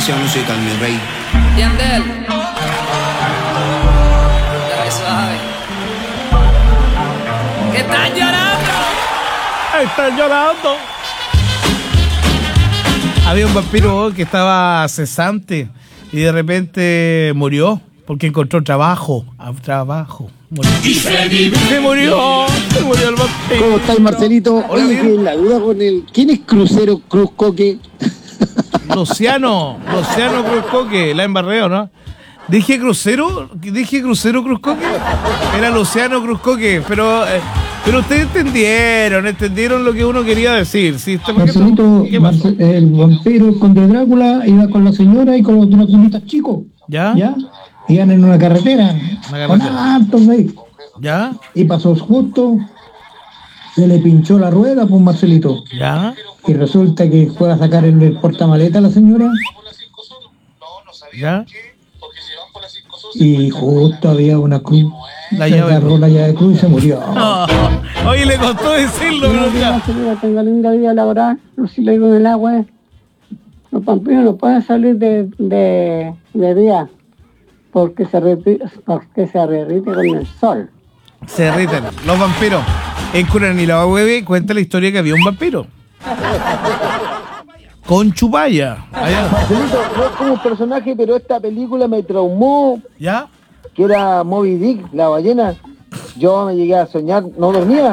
ese musical, mi rey. Yandel. Ya suave. ¿Qué están llorando? Están llorando. Había un vampiro que estaba cesante y de repente murió porque encontró trabajo. Murió. Se murió el vampiro. ¿Cómo estáis, Marcelito? Oye, que la duda con el... ¿Quién es Crucero Cruz Coque? Luciano Cruz Coque, la embarreo, ¿no? Dije Crucero Cruz Coque. Era Luciano Cruz Coque, pero ustedes entendieron lo que uno quería decir. ¿Sí? Marcelito, el vampiro, el conde Drácula, iba con la señora y con los draconitas chicos. ¿Ya? Iban en una carretera. Con altos vehículos. ¿Ya? Y pasó justo, se le pinchó la rueda, pues, Marcelito. ¿Ya? Y resulta que fue a sacar el portamaleta a la señora. ¿Ya? Y justo había una cruz. La se llave. agarró la llave de cruz y se murió. No. Oye, le costó decirlo, pero ya. Señora, tenga linda vida laboral. No si le digo en el agua. Los vampiros no pueden salir de día porque se derrite con el sol. Se derriten. Los vampiros. En Curanilahua, Hueve, cuenta la historia que había un vampiro. Con Chupaya. Allá. Marcelito, no es como un personaje, pero esta película me traumó, ¿Ya? que era Moby Dick, la ballena. Yo me llegué a soñar, no dormía.